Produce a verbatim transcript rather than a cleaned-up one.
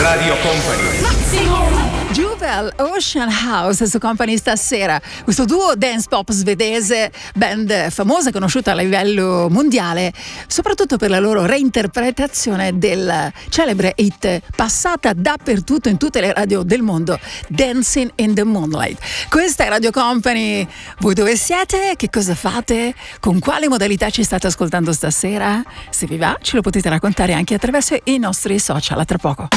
Radio Company. Jewel Ocean House su Company stasera, questo duo dance pop svedese, band famosa e conosciuta a livello mondiale soprattutto per la loro reinterpretazione del celebre hit passata dappertutto in tutte le radio del mondo, Dancing in the Moonlight. Questa è Radio Company. Voi dove siete? Che cosa fate? Con quale modalità ci state ascoltando stasera? Se vi va ce lo potete raccontare anche attraverso i nostri social. A tra poco.